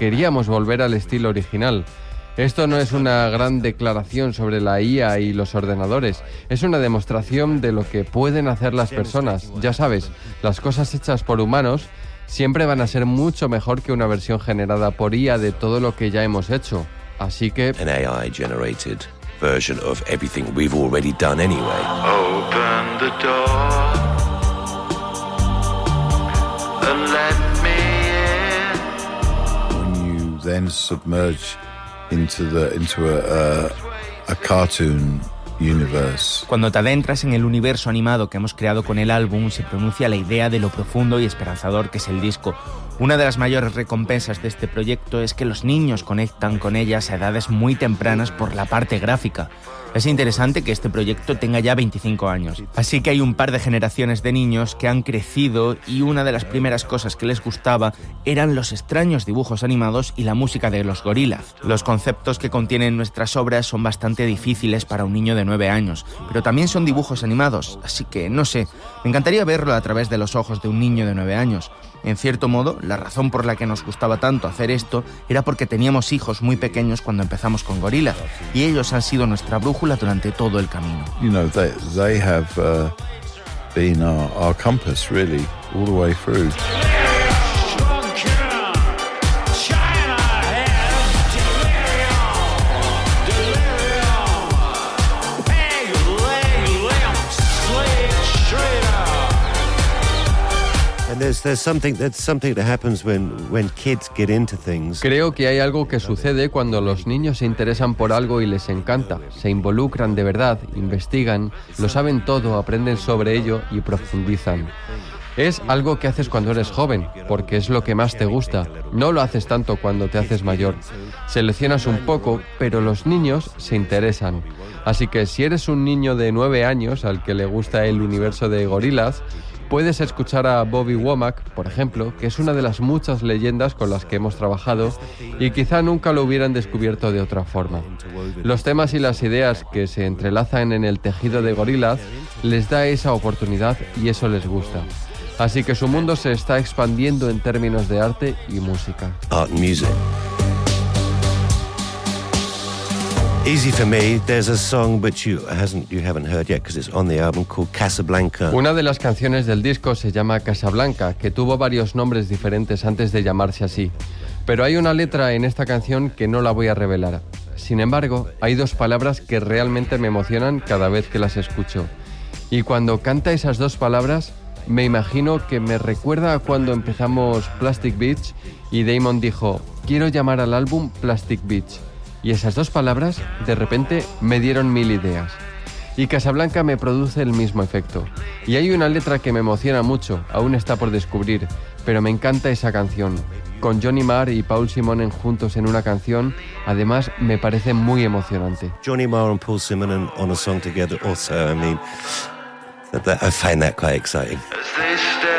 queríamos volver al estilo original. Esto no es una gran declaración sobre la IA y los ordenadores, es una demostración de lo que pueden hacer las personas. Ya sabes, las cosas hechas por humanos siempre van a ser mucho mejor que una versión generada por IA de todo lo que ya hemos hecho. Así que... An AI-generated version of everything we've already done anyway. Open the door and let me in. When you then submerge into a cartoon universe. Cuando te adentras en el universo animado que hemos creado con el álbum, se pronuncia la idea de lo profundo y esperanzador que es el disco. Una de las mayores recompensas de este proyecto es que los niños conectan con ellas a edades muy tempranas por la parte gráfica. Es interesante que este proyecto tenga ya 25 años. Así que hay un par de generaciones de niños que han crecido y una de las primeras cosas que les gustaba eran los extraños dibujos animados y la música de los gorilas. Los conceptos que contienen nuestras obras son bastante difíciles para un niño de 9 años, pero también son dibujos animados, así que no sé, me encantaría verlo a través de los ojos de un niño de 9 años. En cierto modo, la razón por la que nos gustaba tanto hacer esto era porque teníamos hijos muy pequeños cuando empezamos con Gorillaz, y ellos han sido nuestra brújula durante todo el camino. You know, they have been our compass really all the way through. There's something that happens when kids get into things. Creo que hay algo que sucede cuando los niños se interesan por algo y les encanta. Se involucran de verdad, investigan, lo saben todo, aprenden sobre ello y profundizan. Es algo que haces cuando eres joven, porque es lo que más te gusta. No lo haces tanto cuando te haces mayor. Seleccionas un poco, pero los niños se interesan. Así que si eres un niño de 9 años al que le gusta el universo de Gorillaz, puedes escuchar a Bobby Womack, por ejemplo, que es una de las muchas leyendas con las que hemos trabajado y quizá nunca lo hubieran descubierto de otra forma. Los temas y las ideas que se entrelazan en el tejido de Gorillaz les da esa oportunidad y eso les gusta. Así que su mundo se está expandiendo en términos de arte y música. Art and music. Easy for me, there's a song which you haven't heard yet because it's on the album called Casablanca. Una de las canciones del disco se llama Casablanca, que tuvo varios nombres diferentes antes de llamarse así. Pero hay una letra en esta canción que no la voy a revelar. Sin embargo, hay 2 palabras que realmente me emocionan cada vez que las escucho. Y cuando canta esas 2 palabras, me imagino que me recuerda a cuando empezamos Plastic Beach y Damon dijo, quiero llamar al álbum Plastic Beach. Y esas 2 palabras, de repente, me dieron 1000 ideas. Y Casablanca me produce el mismo efecto. Y hay una letra que me emociona mucho, aún está por descubrir, pero me encanta esa canción. Con Johnny Marr y Paul Simonon juntos en una canción, además, me parece muy emocionante. Johnny Marr and Paul Simonon on a song together also, I mean, I find that quite exciting.